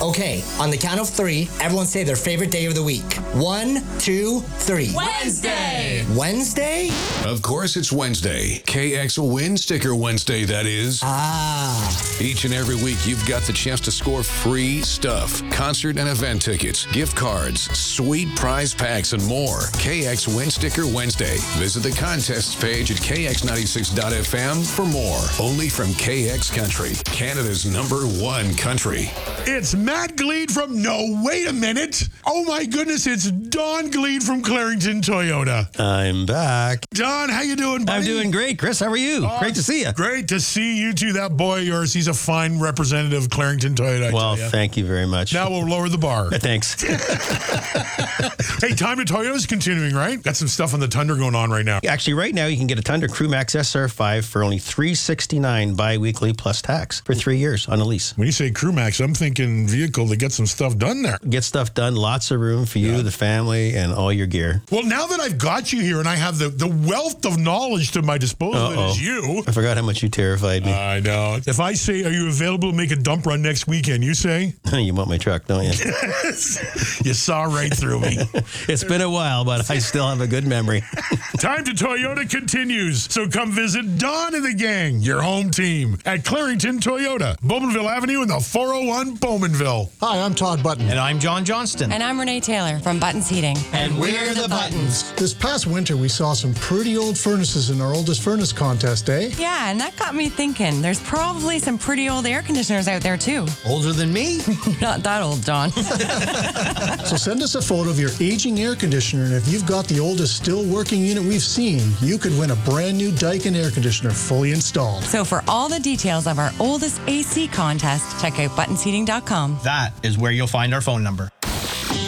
Okay, on the count of 3, everyone say their favorite day of the week. 1, 2, 3. Wednesday! Wednesday? Of course it's Wednesday. KX Win Sticker Wednesday, that is. Each and every week, you've got the chance to score free stuff. Concert and event tickets, gift cards, sweet prize packs, and more. KX Win Sticker Wednesday. Visit the contests page at kx96.fm for more. Only from KX Country, Canada's #1 country. It's Matt Gleed from... No, wait a minute. Oh, my goodness, it's Don Gleed from Clarington Toyota. I'm back. Don, how you doing, buddy? I'm doing great, Chris. How are you? Great to see you. Great to see you, too. That boy of yours, he's a fine representative of Clarington Toyota, I Well, tell ya. thank you very much. Now we'll lower the bar. Thanks. Hey, Time to Toyota is continuing, right? Got some stuff on the Tundra going on right now. Actually, right now, you can get a Tundra Crew Max SR5 for only $369 bi-weekly plus tax for 3 years on a lease. When you say Crew Max, I'm thinking vehicle to get some stuff done there. Get stuff done, lots of room for you, the family, and all your gear. Well, now that I've got you here and I have the wealth of knowledge to my disposal that is you. I forgot how much you terrified me. I know. If I say, are you available to make a dump run next weekend, you say? You want my truck, don't you? You saw right through me. It's been a while, but I still have a good memory. Time to Toyota continues. So come visit Don and the gang, your home team, at Clarington Toyota, Bowmanville Avenue in the 401 Bowmanville. Hi, I'm Todd Button. And I'm John Johnston. And I'm Renee Taylor from Buttons Heating. And we're the Buttons. This past winter, we saw some pretty old furnaces in our oldest furnace contest, eh? Yeah, and that got me thinking. There's probably some pretty old air conditioners out there, too. Older than me? Not that old, John. So send us a photo of your aging air conditioner, and if you've got the oldest still working unit we've seen, you could win a brand new Daikin air conditioner fully installed. So for all the details of our oldest AC contest, check out buttonsheating.com. That is where you'll find our phone number.